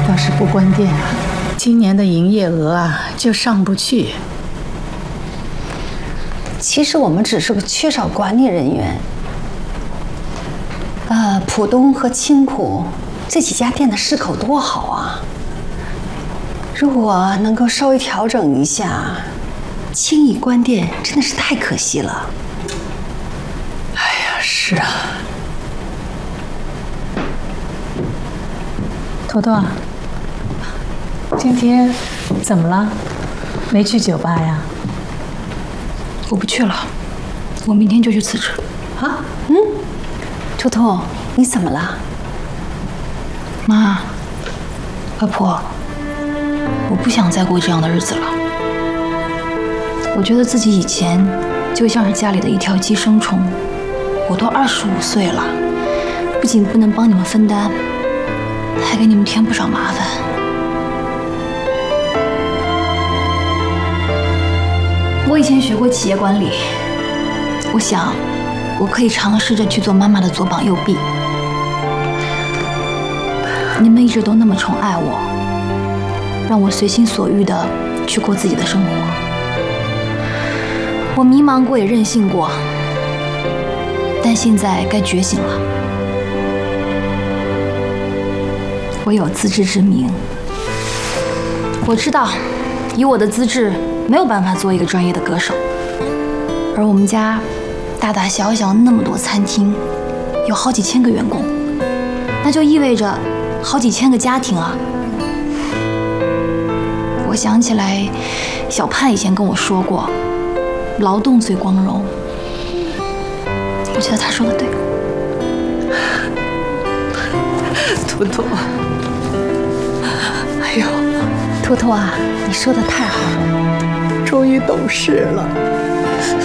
要是不关店啊，今年的营业额啊就上不去。 其实我们只是个缺少管理人员。浦东和青浦这几家店的市口多好啊！如果能够稍微调整一下，轻易关店真的是太可惜了。 哎呀，是啊。坨坨，今天怎么了？没去酒吧呀？ 我不去了，我明天就去辞职。 啊？ 坨坨，你怎么了？ 妈，外婆，我不想再过这样的日子了。我觉得自己以前就像是家里的一条寄生虫。我都25岁了，不仅不能帮你们分担，还给你们添不少麻烦。我以前学过企业管理，我想我可以尝试着去做妈妈的左膀右臂。你们一直都那么宠爱我，让我随心所欲地去过自己的生活。我迷茫过，也任性过，但现在该觉醒了。我有自知之明，我知道以我的资质没有办法做一个专业的歌手，而我们家大大小小那么多餐厅，有好几千个员工，那就意味着好几千个家庭啊！我想起来，小盼以前跟我说过，劳动最光荣。我觉得他说的对。 坨坨，哎呦， 坨坨啊，你说的太好了， 终于懂事了。